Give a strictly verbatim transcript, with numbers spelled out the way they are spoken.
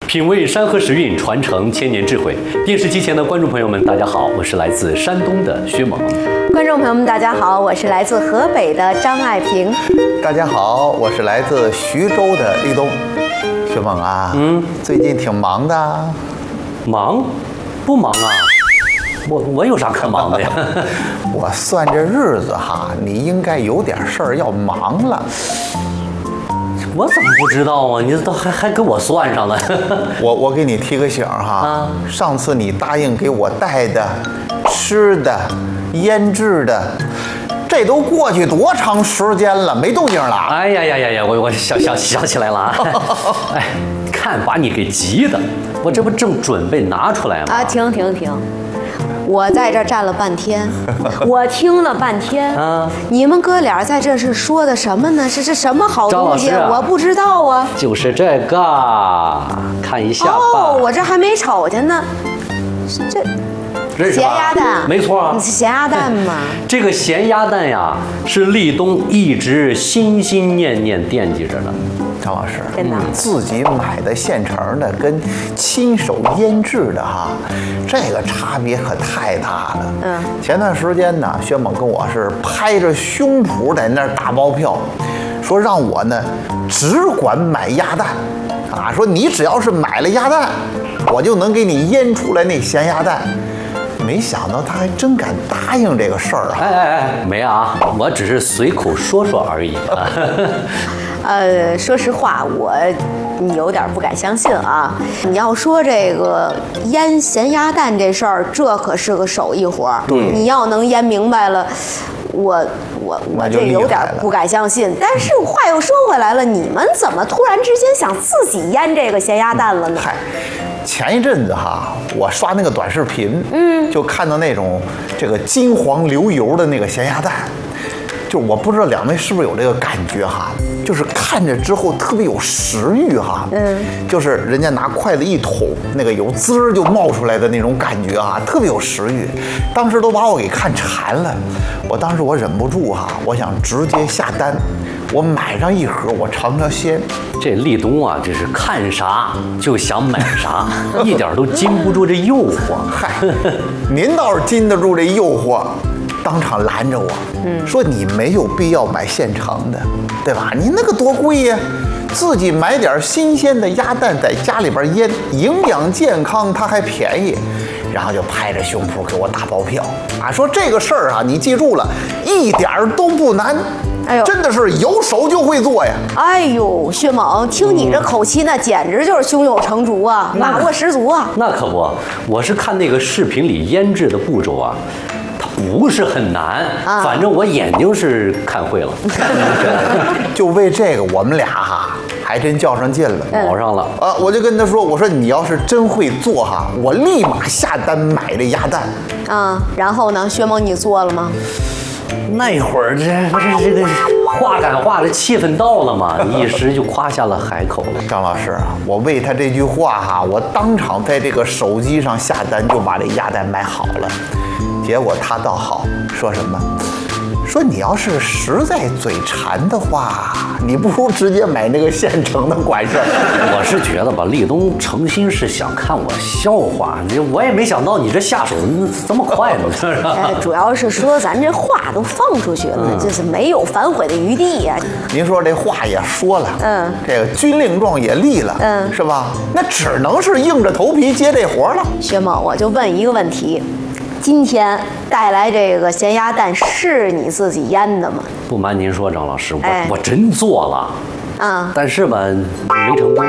品味山河时韵，传承千年智慧。电视机前的观众朋友们，大家好，我是来自山东的薛猛。 观众朋友们，大家好，我是来自河北的张爱萍。 大家好，我是来自徐州的立冬。薛猛啊，嗯，最近挺忙的。 忙？不忙啊。我我有啥可忙的呀？ 我算这日子哈，你应该有点事儿要忙了。 我怎么不知道啊？你都还还给我算上了。 我我给你提个醒哈，啊、上次你答应给我带的、吃的、腌制的，这都过去多长时间了，没动静了？ 哎呀呀呀呀！我我想想想起来了啊！哎，看把你给急的，我这不正准备拿出来吗？ 啊，停停停！我在这儿站了半天，我听了半天啊！你们哥俩在这是说的什么呢？是是什么好东西？啊、我不知道啊。 就是这个，看一下吧。 哦，我这还没瞅见呢。这咸鸭蛋， 没错啊。 你是咸鸭蛋吗？ 这个咸鸭蛋呀，是立冬一直心心念念惦记着的。 张老师， 真的， 自己买的现成的跟亲手腌制的哈，这个差别可太大了。嗯，前段时间呢，薛猛跟我是拍着胸脯在那儿打包票，说让我呢只管买鸭蛋，啊，说你只要是买了鸭蛋，我就能给你腌出来那咸鸭蛋。没想到他还真敢答应这个事儿啊！ 哎哎哎，没啊，我只是随口说说而已啊。 呃，说实话，我有点不敢相信啊。你要说这个腌咸鸭蛋这事儿，这可是个手艺活儿。对，你要能腌明白了，我我我这有点不敢相信。但是话又说回来了，你们怎么突然之间想自己腌这个咸鸭蛋了呢？ 嗨。前一阵子哈，我刷那个短视频，嗯，就看到那种这个金黄流油的那个咸鸭蛋，就我不知道两位是不是有这个感觉哈，就是看着之后特别有食欲哈，嗯，就是人家拿筷子一捅，那个油滋儿就冒出来的那种感觉哈，特别有食欲，当时都把我给看馋了，我当时我忍不住哈，我想直接下单。我买上一盒，我尝尝鲜。 这立冬啊，这是看啥就想买啥，一点都禁不住这诱惑。 嗨，您倒是禁得住这诱惑，当场拦着我，嗯，说你没有必要买现成的，对吧？你那个多贵呀，自己买点新鲜的鸭蛋在家里边腌，营养健康，它还便宜。然后就拍着胸脯给我打包票啊，说这个事儿啊，你记住了，一点都不难。哎呦，真的是有手就会做呀！ 哎呦，薛猛，听你这口气，那简直就是胸有成竹啊，把握十足啊！ 那可不，我是看那个视频里腌制的步骤啊，它不是很难，啊、反正我眼睛是看会了。 就为这个，我们俩哈还真较上劲了， 卯上了啊！我就跟他说，我说你要是真会做哈，我立马下单买这鸭蛋。 啊，然后呢，薛猛你做了吗？ 那会儿这不是这个话赶话的气氛到了嘛，一时就夸下了海口了。 张老师，我为他这句话哈，我当场在这个手机上下单就把这鸭蛋买好了。结果他倒好，说什么？说你要是实在嘴馋的话，你不如直接买那个现成的管事儿。 我是觉得吧，立冬诚心是想看我笑话，我也没想到你这下手这么快呢。 哎，主要是说咱这话都放出去了，嗯、就是没有反悔的余地呀、啊。 您说这话也说了，嗯，这个军令状也立了，嗯，是吧？那只能是硬着头皮接这活了。 薛猛，我就问一个问题。今天带来这个咸鸭蛋是你自己腌的吗？ 不瞒您说，张老师，我、哎、我真做了，啊，但是吧，没成功。